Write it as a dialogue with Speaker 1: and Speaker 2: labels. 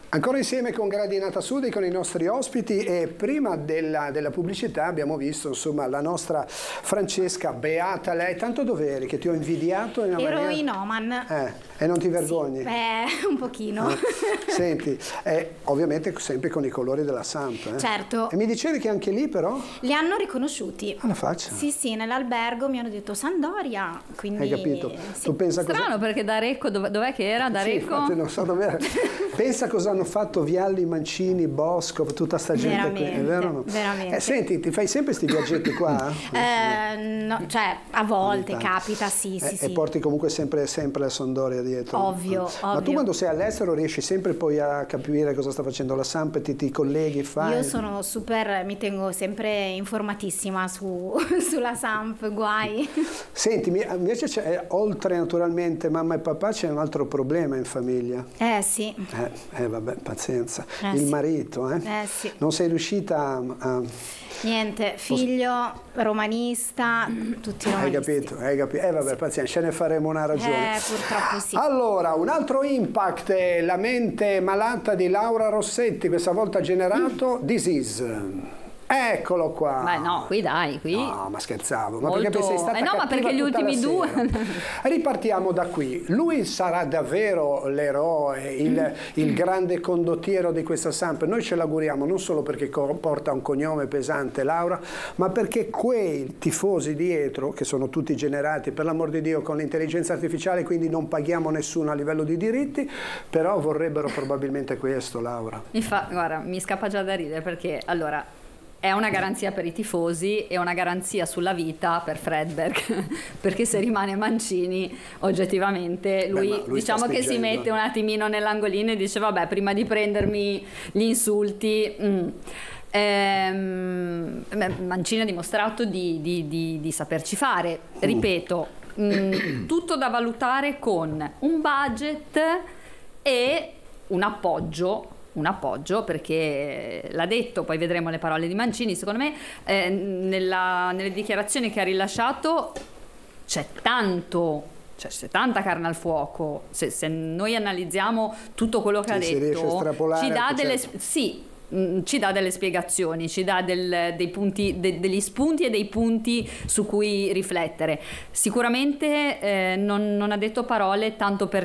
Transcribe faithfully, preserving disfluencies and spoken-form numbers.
Speaker 1: Ancora insieme con Gradinata Sud e con i nostri ospiti, e prima della, della pubblicità abbiamo visto insomma la nostra Francesca, beata lei, tanto doveri che ti ho invidiato in una
Speaker 2: Ero
Speaker 1: maniera...
Speaker 2: in Oman.
Speaker 1: Eh, e non ti vergogni?
Speaker 2: Sì, beh, un pochino.
Speaker 1: Eh. Senti, eh, ovviamente sempre con i colori della Samp. Eh.
Speaker 2: Certo.
Speaker 1: E mi dicevi che anche lì però?
Speaker 2: Li hanno riconosciuti.
Speaker 1: Alla faccia?
Speaker 2: Sì, sì, nell'albergo mi hanno detto Sandoria, quindi...
Speaker 1: Hai capito?
Speaker 2: Sì.
Speaker 1: Tu pensa cosa...
Speaker 3: Strano perché da Recco, dov- dov'è che era? Da
Speaker 1: Sì,
Speaker 3: Recco?
Speaker 1: infatti non so dove. Pensa cosa hanno fatto Vialli, Mancini, Bosco, tutta sta gente
Speaker 2: Veramente,
Speaker 1: qui, è vero o no?
Speaker 2: veramente.
Speaker 1: Eh, senti, ti fai sempre sti viaggetti qua?
Speaker 2: Eh, no, cioè, a volte
Speaker 1: Ogni tanto.
Speaker 2: capita, sì,
Speaker 1: Eh,
Speaker 2: sì,
Speaker 1: e
Speaker 2: sì.
Speaker 1: porti comunque sempre, sempre la Sondoria dietro.
Speaker 2: Ovvio,
Speaker 1: Ma tu
Speaker 2: ovvio.
Speaker 1: quando sei all'estero riesci sempre poi a capire cosa sta facendo la Samp e ti, ti colleghi, fai?
Speaker 2: Io sono super, mi tengo sempre informatissima su, sulla Samp, guai.
Speaker 1: Senti, mi- invece c'è, oltre naturalmente mamma e papà, c'è un altro problema in famiglia.
Speaker 2: Eh sì,
Speaker 1: Eh, eh, vabbè, pazienza.
Speaker 2: Eh,
Speaker 1: Il
Speaker 2: sì.
Speaker 1: marito, eh?
Speaker 2: eh sì.
Speaker 1: Non sei riuscita a... a-
Speaker 2: Niente, figlio, romanista, tutti
Speaker 1: Hai
Speaker 2: romanisti.
Speaker 1: capito, hai capito. Eh vabbè, pazienza, ce ne faremo una ragione.
Speaker 2: Eh, purtroppo sì.
Speaker 1: Allora, un altro impact è la mente malata di Laura Rossetti, questa volta generato Disease. Eccolo qua.
Speaker 3: Beh no, qui dai, qui.
Speaker 1: No, ma scherzavo. Ma
Speaker 3: Molto-
Speaker 1: perché sei stata
Speaker 3: Eh no, ma
Speaker 1: cattiva
Speaker 3: perché gli
Speaker 1: tutta la
Speaker 3: ultimi due-
Speaker 1: sera. Ripartiamo da qui. Lui sarà davvero l'eroe, il, il grande condottiero di questa Samp. Noi ce l'auguriamo non solo perché co- porta un cognome pesante, Laura, ma perché quei tifosi dietro, che sono tutti generati per l'amor di Dio con l'intelligenza artificiale, quindi non paghiamo nessuno a livello di diritti, però vorrebbero probabilmente questo, Laura.
Speaker 3: Mi fa, guarda, mi scappa già da ridere perché allora è una garanzia per i tifosi e una garanzia sulla vita per Fredberg, perché se rimane Mancini oggettivamente lui,
Speaker 1: Beh, ma lui sta
Speaker 3: diciamo che si
Speaker 1: spingendo.
Speaker 3: mette un attimino nell'angolino e dice vabbè, prima di prendermi gli insulti mm. Ehm, beh, Mancini ha dimostrato di, di- di- di saperci fare, ripeto, mm, tutto da valutare con un budget e un appoggio un appoggio, perché l'ha detto, poi vedremo le parole di Mancini, secondo me eh, nella- nelle dichiarazioni che ha rilasciato c'è tanto, cioè c'è tanta carne al fuoco. Se, se noi analizziamo tutto quello che
Speaker 1: Sì,
Speaker 3: ha
Speaker 1: si riesce a
Speaker 3: detto
Speaker 1: estrapolare,
Speaker 3: ci dà delle
Speaker 1: certo.
Speaker 3: sì mh, ci dà delle spiegazioni, ci dà del- dei punti, de- degli spunti e dei punti su cui riflettere. Sicuramente eh, non, non ha detto parole tanto per